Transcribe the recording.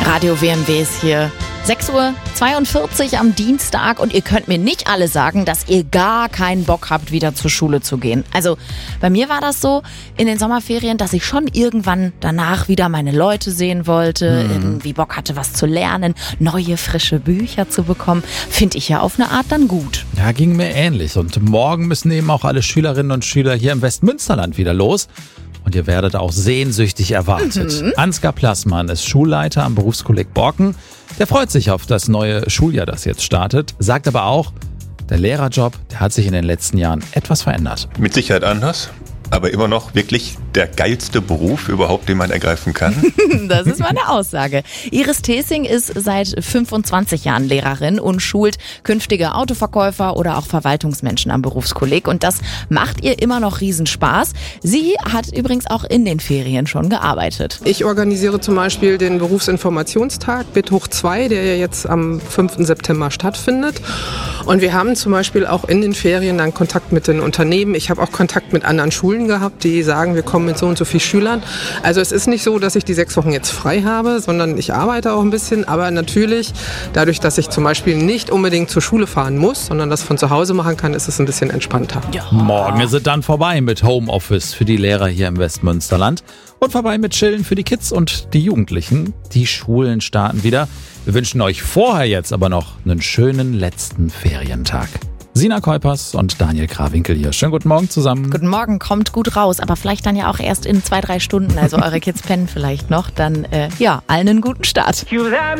Radio WMW ist hier. 6:42 Uhr am Dienstag und ihr könnt mir nicht alle sagen, dass ihr gar keinen Bock habt, wieder zur Schule zu gehen. Also bei mir war das so in den Sommerferien, dass ich schon irgendwann danach wieder meine Leute sehen wollte, irgendwie Bock hatte, was zu lernen, neue, frische Bücher zu bekommen. Finde ich ja auf eine Art dann gut. Ja, ging mir ähnlich. Und morgen müssen eben auch alle Schülerinnen und Schüler hier im Westmünsterland wieder los. Und ihr werdet auch sehnsüchtig erwartet. Ansgar Plassmann ist Schulleiter am Berufskolleg Borken. Der freut sich auf das neue Schuljahr, das jetzt startet. Sagt aber auch, der Lehrerjob, der hat sich in den letzten Jahren etwas verändert. Mit Sicherheit anders, aber immer noch wirklich der geilste Beruf überhaupt, den man ergreifen kann. Das ist meine Aussage. Iris Thesing ist seit 25 Jahren Lehrerin und schult künftige Autoverkäufer oder auch Verwaltungsmenschen am Berufskolleg. Und das macht ihr immer noch Riesenspaß. Sie hat übrigens auch in den Ferien schon gearbeitet. Ich organisiere zum Beispiel den Berufsinformationstag BIT hoch 2, der ja jetzt am 5. September stattfindet. Und wir haben zum Beispiel auch in den Ferien dann Kontakt mit den Unternehmen. Ich habe auch Kontakt mit anderen Schulen gehabt, die sagen, wir kommen mit so und so vielen Schülern. Also es ist nicht so, dass ich die 6 Wochen jetzt frei habe, sondern ich arbeite auch ein bisschen. Aber natürlich, dadurch, dass ich zum Beispiel nicht unbedingt zur Schule fahren muss, sondern das von zu Hause machen kann, ist es ein bisschen entspannter. Ja. Morgen ist es dann vorbei mit Homeoffice für die Lehrer hier im Westmünsterland. Und vorbei mit Chillen für die Kids und die Jugendlichen. Die Schulen starten wieder. Wir wünschen euch vorher jetzt aber noch einen schönen letzten Ferientag. Sina Kuipers und Daniel Krawinkel hier. Schönen guten Morgen zusammen. Guten Morgen, kommt gut raus, aber vielleicht dann ja auch erst in 2-3 Stunden. Also eure Kids pennen vielleicht noch. Dann allen einen guten Start.